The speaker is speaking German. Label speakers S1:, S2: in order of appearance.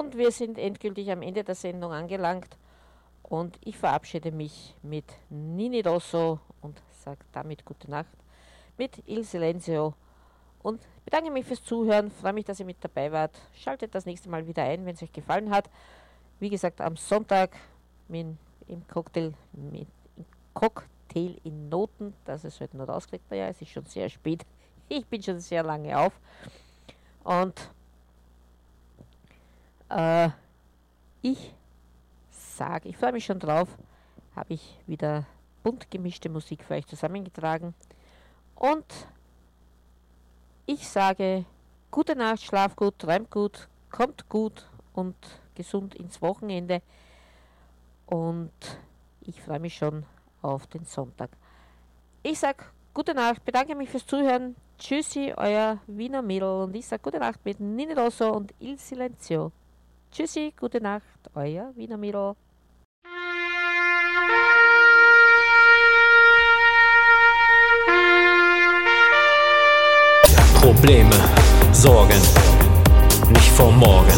S1: Und wir sind endgültig am Ende der Sendung angelangt. Und ich verabschiede mich mit Nini Rosso und sage damit gute Nacht mit Il Silenzio. Und bedanke mich fürs Zuhören. Freue mich, dass ihr mit dabei wart. Schaltet das nächste Mal wieder ein, wenn es euch gefallen hat. Wie gesagt, am Sonntag im Cocktail in Noten. Das ist heute noch rausgekriegt. Naja, es ist schon sehr spät. Ich bin schon sehr lange auf. Und ich freue mich schon drauf. Habe ich wieder bunt gemischte Musik für euch zusammengetragen. Und ich sage gute Nacht, schlaf gut, träumt gut, kommt gut und gesund ins Wochenende. Und ich freue mich schon auf den Sonntag. Ich sage gute Nacht, bedanke mich fürs Zuhören. Tschüssi, euer Wiener Mädel. Und ich sage gute Nacht mit Nini Rosso und Il Silenzio. Tschüssi, gute Nacht, euer Wiener Mädel.
S2: Probleme, Sorgen, nicht vor morgen.